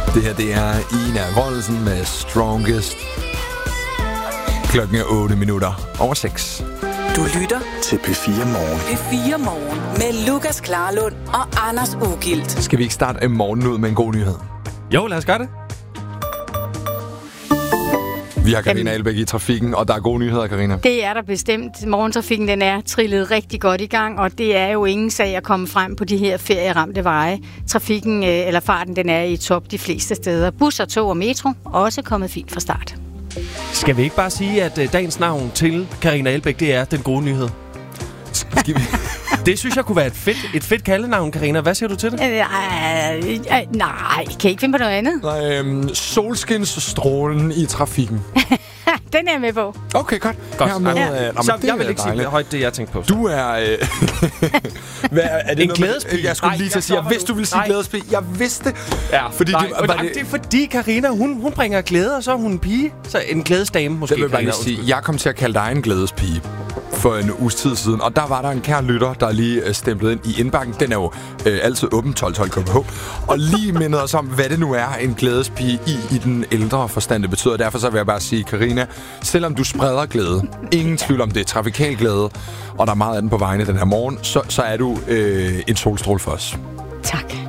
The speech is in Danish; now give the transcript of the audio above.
Det her, det er Ina Wollesen med Strongest. Klokken er 8:08 Du lytter til P4 Morgen. P4 Morgen med Lukas Klarlund og Anders Ugilt. Skal vi ikke starte morgenen ud med en god nyhed? Jo, lad os gøre det. Vi har Karina Ahlbæk i trafikken, og der er gode nyheder, Karina. Det er der bestemt. Morgentrafikken den er trillet rigtig godt i gang, og det er jo ingen sag at komme frem på de her ferieramte veje. Trafikken eller farten den er i top de fleste steder. Busser, tog og metro også kommet fint fra start. Skal vi ikke bare sige, at dagens navn til Karina Ahlbæk, det er den gode nyhed? Skal vi... Det synes jeg kunne være et fedt kaldenavn, Karina. Hvad siger du til det? Nej, kan I ikke finde på noget andet? Solskinsstrålen i trafikken. Den er jeg med på. Okay, godt. Godt. Så jeg vil ikke sige højt det, jeg tænkte på. Du er... Hvad, er det en glædespige? Jeg skulle lige til at sige, jeg vidste, du ville sige glædespige. Jeg vidste det. Ja, fordi det er fordi, Karina, hun bringer glæde, og så er hun en pige. Så en glædesdame måske. Det vil bare lige sige, jeg kom til at kalde dig en glædespige for en uges tid siden, og der var der en kær lytter, der lige stemplede ind i indbakken. Den er jo altid åben, 12 KBH, og lige mindede os om, hvad det nu er, en glædespige i den ældre forstand, det betyder. Derfor så vil jeg bare sige, Karina, selvom du spreder glæde, ingen tvivl om det er trafikal glæde, og der er meget af den på vejene den her morgen, så er du en solstråle for os. Tak.